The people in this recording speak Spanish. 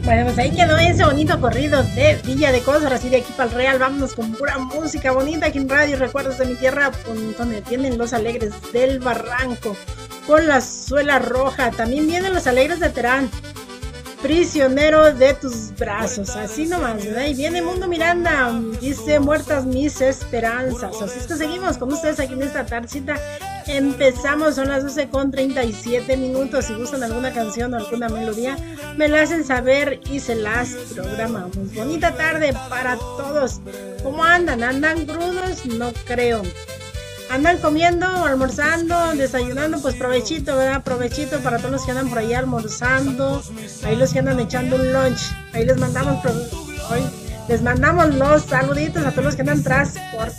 Bueno, pues ahí quedó ese bonito corrido de Villa de Cosas. Así de aquí para el Real, vámonos con pura música bonita aquí en Radio Recuerdos de mi Tierra, donde tienen los Alegres del Barranco con la suela roja. También vienen los Alegres de Terán, prisionero de tus brazos, así nomás, ¿verdad? Y viene Mundo Miranda, dice muertas mis esperanzas. Así es que seguimos con ustedes aquí en esta tardecita. Empezamos, son las 12:37. Si gustan alguna canción o alguna melodía, me la hacen saber y se las programamos. Bonita tarde para todos. ¿Cómo andan? ¿Andan crudos? No creo. ¿Andan comiendo, almorzando, desayunando? Pues provechito, ¿verdad? Provechito para todos los que andan por ahí almorzando. Ahí los que andan echando un lunch. Ahí les mandamos, les mandamos los saluditos a todos los que andan transportando.